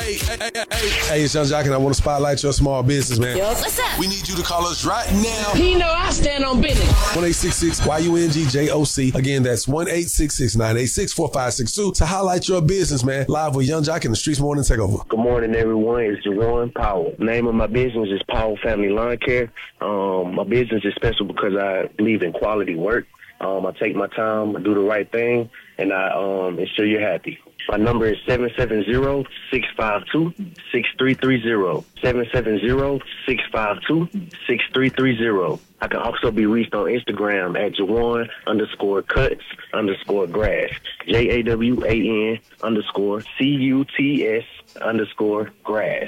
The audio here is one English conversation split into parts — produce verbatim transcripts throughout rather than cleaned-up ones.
Hey, hey, hey, hey. Hey, it's Young Jock, and I want to spotlight your small business, man. Yo, what's up? We need you to call us right now. He know I stand on business. one eight six six Y U N G J O C. Again, that's one eight six six nine eight six four five six two to highlight your business, man. Live with Young Jock in the Streets Morning Takeover. Good morning, everyone. It's Jerron Powell. The name of my business is Powell Family Lawn Care. Um, my business is special because I believe in quality work. Um, I take my time, I do the right thing, and I um, ensure you're happy. My number is seven seven zero, six five two, six three three zero. seven seven zero, six five two, six three three zero. I can also be reached on Instagram at Jawan underscore cuts underscore grass. J A W A N underscore C U T S underscore grass.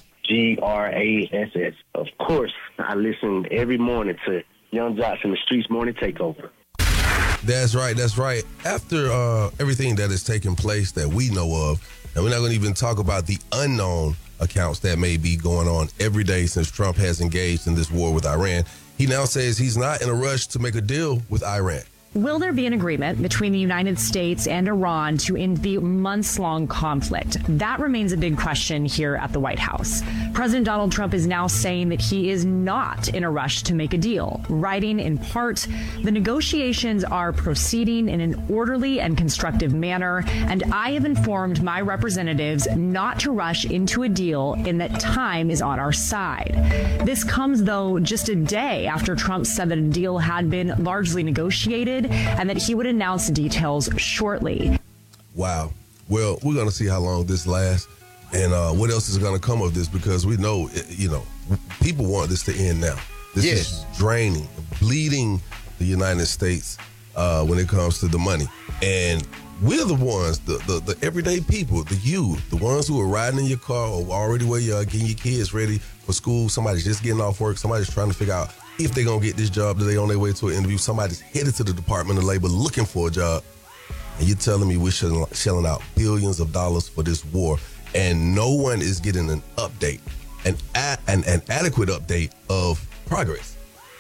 G R A S S. Of course, I listen every morning to Young Jock in the Streets Morning Takeover. That's right, that's right. After uh, everything that has taken place that we know of, and we're not going to even talk about the unknown accounts that may be going on every day since Trump has engaged in this war with Iran, he now says he's not in a rush to make a deal with Iran. Will there be an agreement between the United States and Iran to end the months-long conflict? That remains a big question here at the White House. President Donald Trump is now saying that he is not in a rush to make a deal, writing in part, the negotiations are proceeding in an orderly and constructive manner, and I have informed my representatives not to rush into a deal and that time is on our side. This comes, though, just a day after Trump said that a deal had been largely negotiated and that he would announce details shortly. Wow. Well, we're going to see how long this lasts and uh, what else is going to come of this, because we know, you know, people want this to end now. This yes. is draining, bleeding the United States uh, when it comes to the money. And we're the ones, the, the, the everyday people, the youth, the ones who are riding in your car or already where you're getting your kids ready for school. Somebody's just getting off work. Somebody's trying to figure out if they're going to get this job, that they on their way to an interview. Somebody's headed to the Department of Labor looking for a job. And you're telling me we're shelling out billions of dollars for this war, and no one is getting an update, an, an, an adequate update of progress.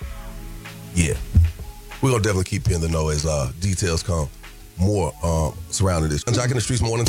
Yeah. We're going to definitely keep you in the know as uh, details come more uh, surrounding this. I'm Jock in the Streets Morning